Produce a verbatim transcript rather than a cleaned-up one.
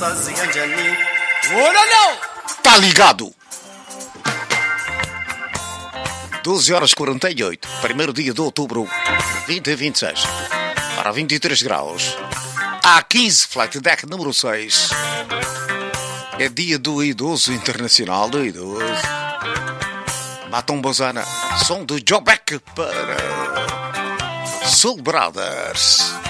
Tá ligado? doze horas e quarenta e oito, primeiro dia de outubro, vinte e vinte e seis, para vinte e três graus. A quinze, Flight Deck número seis. É dia do idoso internacional do idoso. Matam Bozana, som do Joe Beck para Soul Brothers.